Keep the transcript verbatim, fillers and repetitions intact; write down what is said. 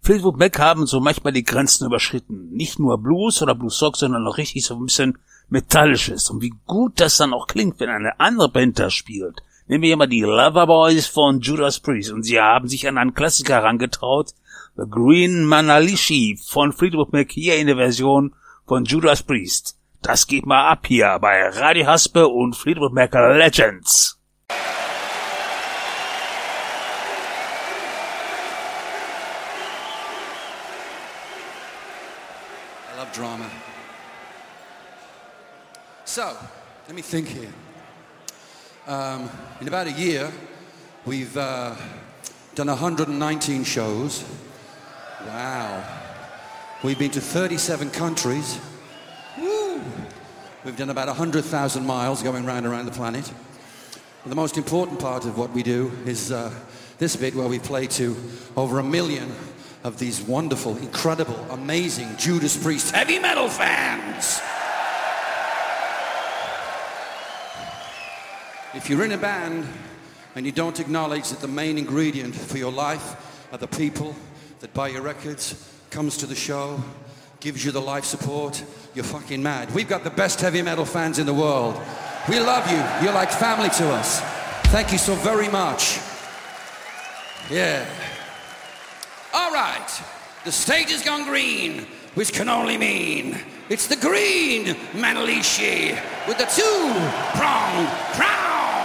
Fleetwood Mac haben so manchmal die Grenzen überschritten. Nicht nur Blues oder Bluesrock, sondern auch richtig so ein bisschen Metallisches. Und wie gut das dann auch klingt, wenn eine andere Band da spielt. Nehmen wir hier mal die Loverboys von Judas Priest. Und sie haben sich an einen Klassiker herangetraut. The Green Manalishi von Fleetwood Mac hier in der Version von Judas Priest. Das geht mal ab hier bei Radio Haspe und Fleetwood Mac Legends. I love drama. So, let me think here. Um, in about a year, we've uh, done one hundred nineteen shows. Wow. We've been to thirty-seven countries. Woo. We've done about one hundred thousand miles going round and around the planet. And the most important part of what we do is uh, this bit where we play to over a million of these wonderful, incredible, amazing Judas Priest heavy metal fans. If you're in a band and you don't acknowledge that the main ingredient for your life are the people that buy your records, comes to the show, gives you the life support, you're fucking mad. We've got the best heavy metal fans in the world. We love you. You're like family to us. Thank you so very much. Yeah. All right. The stage has gone green, which can only mean it's the Green Manalishi with the two-pronged crown.